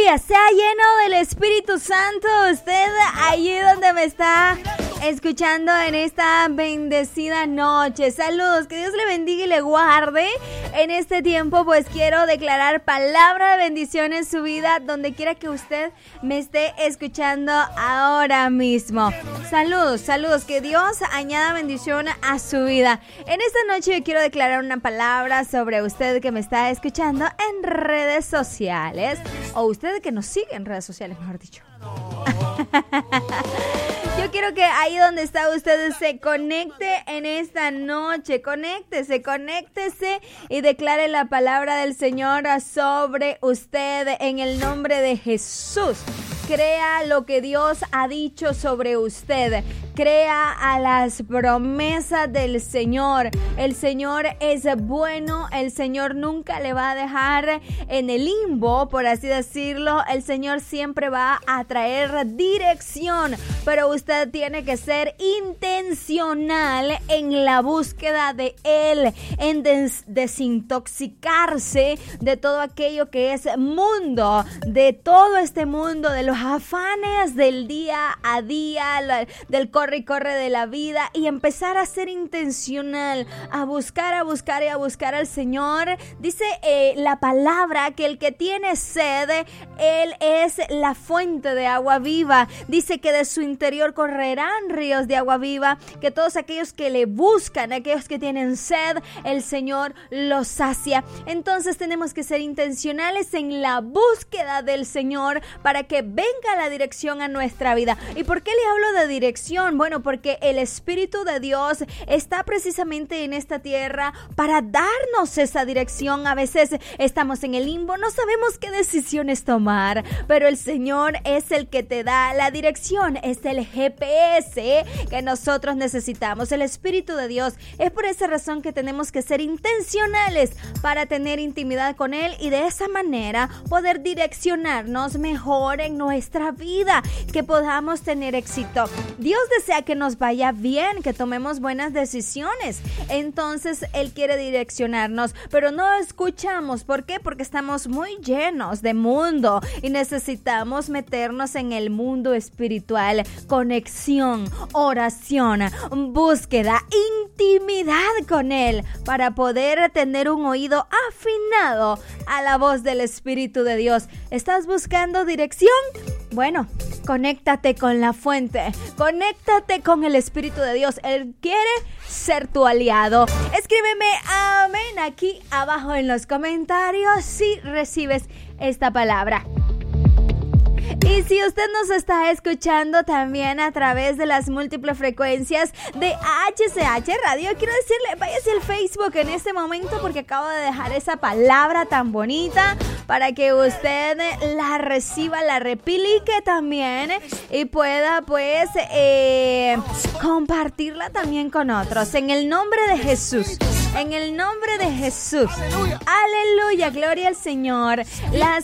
aleluya, sea lleno del Espíritu Santo. Usted allí donde me está escuchando en esta bendecida noche. Saludos, que Dios le bendiga y le guarde. En este tiempo pues quiero declarar palabra de bendición en su vida, donde quiera que usted me esté escuchando ahora mismo. Saludos, saludos, que Dios añada bendición a su vida. En esta noche yo quiero declarar una palabra sobre usted que me está escuchando en redes sociales, o usted que nos sigue en redes sociales, mejor dicho. Yo quiero que ahí donde está usted se conecte en esta noche. Conéctese y declare la palabra del Señor sobre usted en el nombre de Jesús. Crea lo que Dios ha dicho sobre usted. Crea a las promesas del Señor. El Señor es bueno. El Señor nunca le va a dejar en el limbo, por así decirlo. El Señor siempre va a traer dirección, pero usted tiene que ser intencional en la búsqueda de Él, en desintoxicarse de todo aquello que es mundo, de todo este mundo, de los afanes del día a día, del corre y corre de la vida, y empezar a ser intencional, a buscar al Señor. Dice la palabra que el que tiene sed, Él es la fuente de agua viva. Dice que de su interior correrán ríos de agua viva, que todos aquellos que le buscan, aquellos que tienen sed, el Señor los sacia. Entonces tenemos que ser intencionales en la búsqueda del Señor para que venga la dirección a nuestra vida. ¿Y por qué le hablo de dirección? Bueno, porque el Espíritu de Dios está precisamente en esta tierra para darnos esa dirección. A veces estamos en el limbo, no sabemos qué decisiones tomar, pero el Señor es el que te da la dirección, es el GPS que nosotros necesitamos, el Espíritu de Dios. Es por esa razón que tenemos que ser intencionales para tener intimidad con Él y de esa manera poder direccionarnos mejor en nuestra vida, que podamos tener éxito. Dios desea que nos vaya bien, que tomemos buenas decisiones. Entonces Él quiere direccionarnos, pero no escuchamos. ¿Por qué? Porque estamos muy llenos de mundo y necesitamos meternos en el mundo espiritual. Conexión, oración, búsqueda, intimidad con Él para poder tener un oído afinado a la voz del Espíritu de Dios. ¿Estás buscando dirección? Bueno, conéctate con la fuente, conéctate con el Espíritu de Dios. Él quiere ser tu aliado. Escríbeme amén aquí abajo en los comentarios si recibes esta palabra. Y si usted nos está escuchando también a través de las múltiples frecuencias de HCH Radio, quiero decirle, váyase al Facebook en este momento porque acabo de dejar esa palabra tan bonita para que usted la reciba, la replique también y pueda pues compartirla también con otros. En el nombre de Jesús. En el nombre de Jesús. Aleluya, gloria al Señor. Las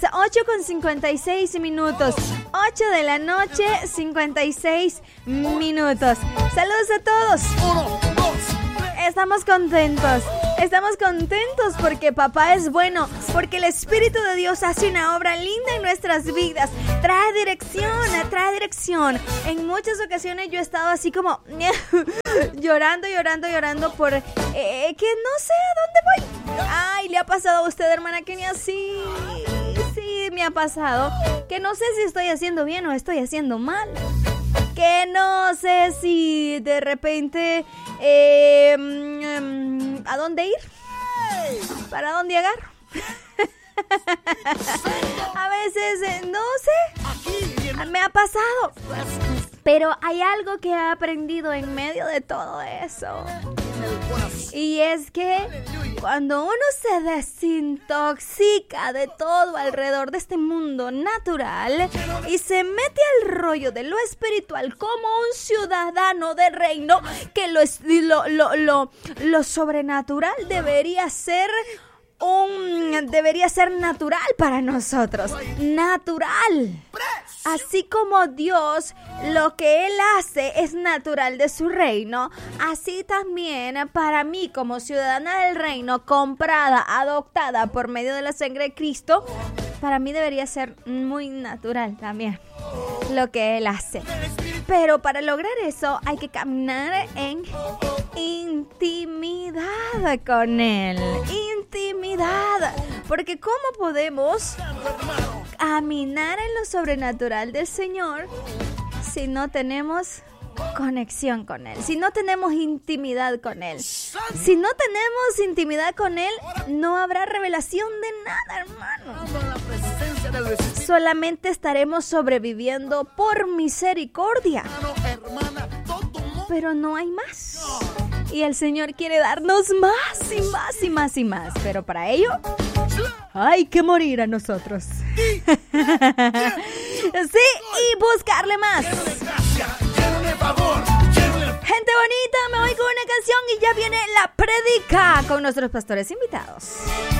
8:56. 8 de la noche, 56 minutos. Saludos a todos. Estamos contentos porque papá es bueno, porque el Espíritu de Dios hace una obra linda en nuestras vidas, trae dirección. En muchas ocasiones yo he estado así como llorando por que no sé a dónde voy. Ay, ¿le ha pasado a usted, hermana Kenia? Sí, me ha pasado, que no sé si estoy haciendo bien o estoy haciendo mal, que no sé si de repente ¿a dónde ir? ¿Para dónde agarro? A veces no sé, me ha pasado, pero hay algo que he aprendido en medio de todo eso, y es que cuando uno se desintoxica de todo alrededor de este mundo natural y se mete al rollo de lo espiritual como un ciudadano de reino, que lo sobrenatural debería ser natural para nosotros, natural. Así como Dios, lo que Él hace es natural de su reino, así también para mí como ciudadana del reino, comprada, adoptada por medio de la sangre de Cristo, para mí debería ser muy natural también lo que Él hace. Pero para lograr eso hay que caminar en intimidad con Él. Intimidad. Porque ¿cómo podemos caminar en lo sobrenatural del Señor si no tenemos conexión con Él? Si no tenemos intimidad con Él. Si no tenemos intimidad con Él, no habrá revelación de nada, hermano. Solamente estaremos sobreviviendo por misericordia. Pero no hay más. Y el Señor quiere darnos más y más y más y más. Pero para ello hay que morir a nosotros. Sí, y buscarle más. Gente bonita, me voy con una canción y ya viene la predica con nuestros pastores invitados.